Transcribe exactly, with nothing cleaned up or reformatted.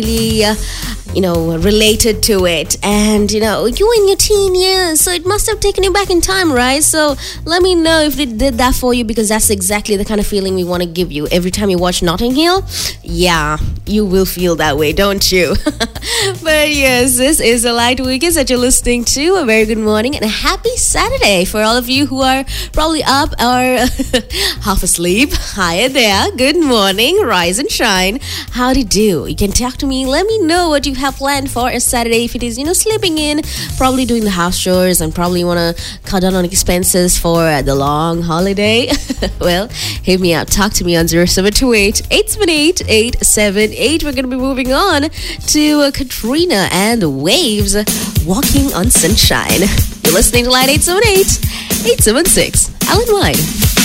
uh, you know, related to it. And, you know, you in your teen years, so it must have taken you back in time, right? So let me know if it did that for you, because that's exactly the kind of feeling we want to give you. Every time you watch Notting Hill, yeah, you will feel that way, don't you? But yes, this is the Light Weekends that you're listening to. A very good morning and a happy Saturday for all of you who are probably up or half asleep. Hi there, good morning, rise and shine. Howdy do. You can talk to me, let me know what you have planned for a Saturday. If it is, you know, sleeping in, probably doing the house chores, and probably want to cut down on expenses for uh, the long holiday. Well, hit me up, talk to me on zero seven two eight, eight seven eight, eight seven eight. We're going to be moving on to uh, Katrina and the Waves, Walking on Sunshine. You're listening to Light eight seven eight, eight seven six, Alan White.